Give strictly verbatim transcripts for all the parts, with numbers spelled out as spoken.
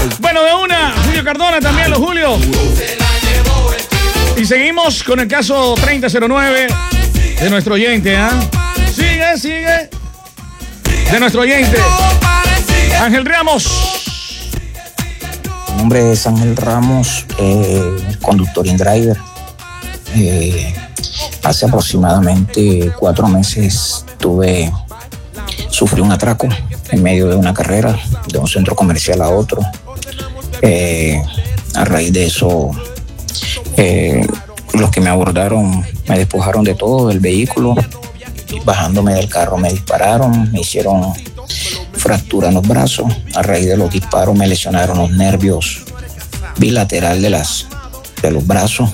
Bueno, de una, Julio Cardona también, los Julio. Y seguimos con el caso treinta cero nueve de nuestro oyente, ¿ah? ¿eh? Sigue, sigue. De nuestro oyente, Ángel Ramos. Mi nombre es Ángel Ramos, eh, conductor InDriver. Eh, hace aproximadamente cuatro meses tuve, sufrí un atraco en medio de una carrera, de un centro comercial a otro. Eh, a raíz de eso, eh, los que me abordaron me despojaron de todo, del vehículo. Bajándome del carro me dispararon, me hicieron fractura en los brazos. A raíz de los disparos me lesionaron los nervios bilateral de, las, de los brazos.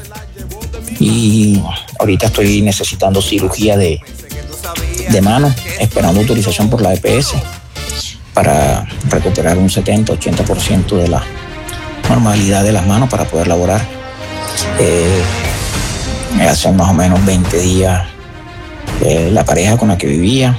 Y ahorita estoy necesitando cirugía de, de mano, esperando autorización por la E P S para recuperar un setenta a ochenta por ciento de la normalidad de las manos para poder laborar. Eh, hace más o menos veinte días eh, la pareja con la que vivía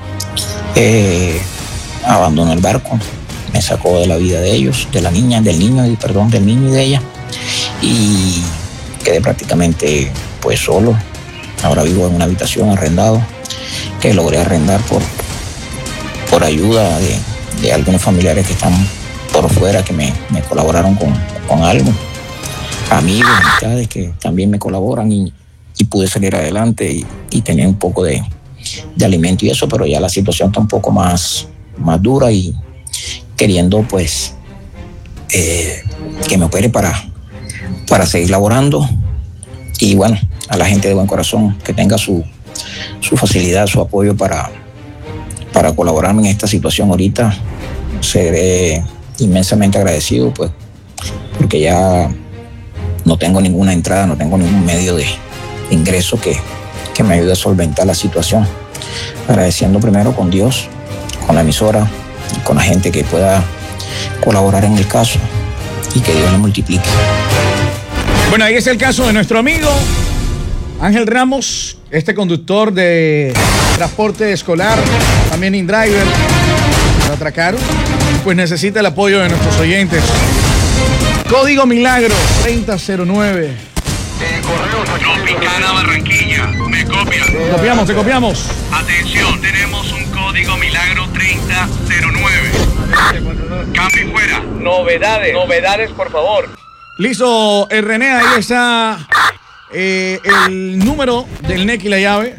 eh, abandonó el barco, me sacó de la vida de ellos, de la niña, del niño, y perdón, del niño y de ella, y quedé prácticamente pues solo. Ahora vivo en una habitación arrendado que logré arrendar por, por ayuda de, de algunos familiares que están por fuera, que me, me colaboraron con, con algo, amigos, amistades que también me colaboran, y, y pude salir adelante y, y tener un poco de, de alimento y eso, pero ya la situación está un poco más, más dura, y queriendo pues eh, que me opere para, para seguir laborando. Y bueno, a la gente de buen corazón que tenga su, su facilidad, su apoyo para, para colaborarme en esta situación ahorita, seré inmensamente agradecido, pues, porque ya no tengo ninguna entrada, no tengo ningún medio de ingreso que, que me ayude a solventar la situación. Agradeciendo primero con Dios, con la emisora, con la gente que pueda colaborar en el caso, y que Dios le multiplique. Bueno, ahí es el caso de nuestro amigo Ángel Ramos, este conductor de transporte escolar, también InDriver. Lo atracaron, pues necesita el apoyo de nuestros oyentes. Código Milagro treinta cero nueve. Eh, correo Tropicana Barranquilla. Me copias. Te copiamos, te copiamos. Atención, tenemos un código Milagro treinta cero nueve. Cambio fuera. Novedades. Novedades, por favor. Listo, el René, ahí está eh, el número del N E C y la llave.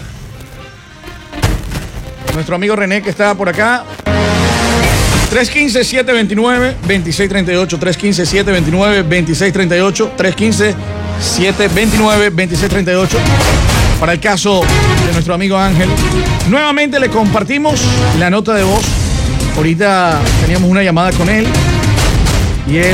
Nuestro amigo René, que está por acá. tres uno cinco, siete dos nueve, dos seis tres ocho. tres uno cinco, siete dos nueve, dos seis tres ocho. tres uno cinco, siete dos nueve, dos seis tres ocho. Para el caso de nuestro amigo Ángel. Nuevamente le compartimos la nota de voz. Ahorita teníamos una llamada con él y él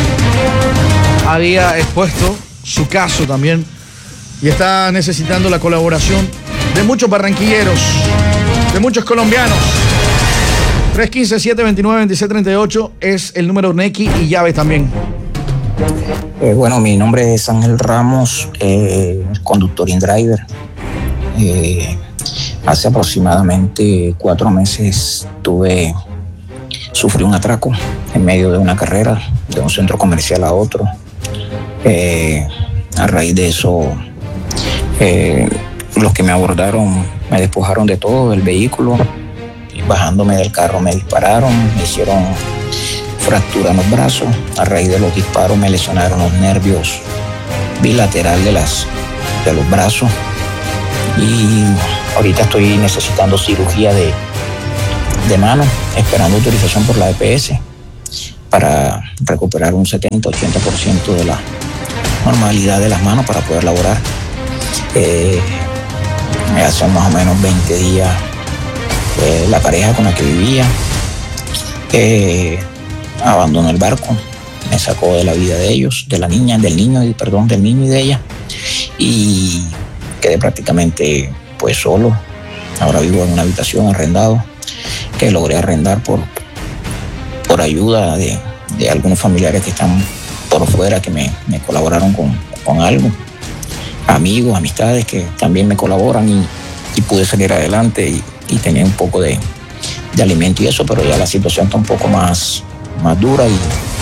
había expuesto su caso también, y está necesitando la colaboración de muchos barranquilleros, de muchos colombianos. tres uno cinco, siete dos nueve, dos seis tres ocho es el número N E C y llave también. Eh, bueno, mi nombre es Ángel Ramos, eh, conductor InDriver. Eh, hace aproximadamente cuatro meses tuve, sufrí un atraco en medio de una carrera, de un centro comercial a otro. Eh, a raíz de eso, eh, los que me abordaron me despojaron de todo, del vehículo. Bajándome del carro me dispararon, me hicieron fractura en los brazos. A raíz de los disparos me lesionaron los nervios bilateral de, las, de los brazos. Y ahorita estoy necesitando cirugía de, de mano, esperando autorización por la E P S para recuperar un setenta a ochenta por ciento de la normalidad de las manos para poder laborar. Eh, hace más o menos veinte días eh, la pareja con la que vivía eh, abandonó el barco, me sacó de la vida de ellos, de la niña, del niño, y perdón, del niño y de ella, y quedé prácticamente pues solo. Ahora vivo en una habitación arrendado que logré arrendar por, por ayuda de, de algunos familiares que están por fuera, que me, me colaboraron con, con algo, amigos, amistades que también me colaboran, y, y pude salir adelante y, y tener un poco de, de alimento y eso, pero ya la situación está un poco más, más dura, y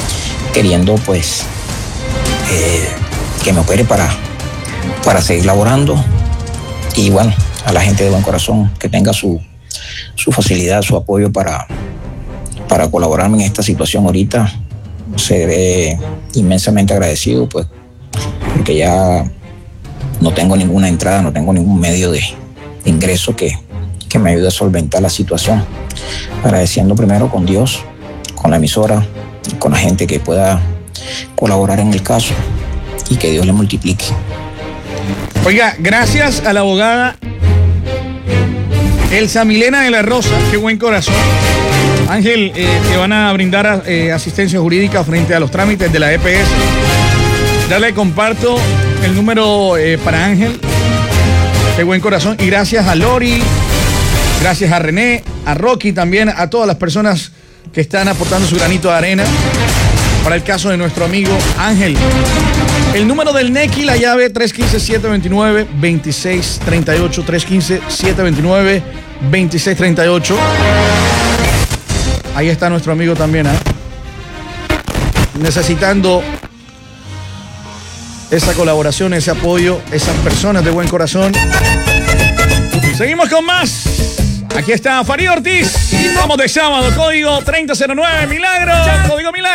queriendo pues eh, que me opere para, para seguir laborando. Y bueno, a la gente de buen corazón que tenga su, su facilidad, su apoyo para, para colaborarme en esta situación ahorita. Seré inmensamente agradecido, pues, porque ya no tengo ninguna entrada, no tengo ningún medio de ingreso que, que me ayude a solventar la situación. Agradeciendo primero con Dios, con la emisora, con la gente que pueda colaborar en el caso y que Dios le multiplique. Oiga, gracias a la abogada Elsa Milena de la Rosa, qué buen corazón. Ángel, eh, te van a brindar eh, asistencia jurídica frente a los trámites de la E P S. Dale, comparto el número eh, para Ángel. Qué buen corazón. Y gracias a Lori, gracias a René, a Rocky también, a todas las personas que están aportando su granito de arena para el caso de nuestro amigo Ángel. El número del N E C I, la llave tres uno cinco, siete dos nueve, dos seis tres ocho, tres uno cinco, siete dos nueve, dos seis tres ocho. Ahí está nuestro amigo también, ¿eh? Necesitando esa colaboración, ese apoyo, esas personas de buen corazón. Seguimos con más. Aquí está Farid Ortiz. Vamos de sábado, código treinta cero nueve, Milagro. Código Milagro.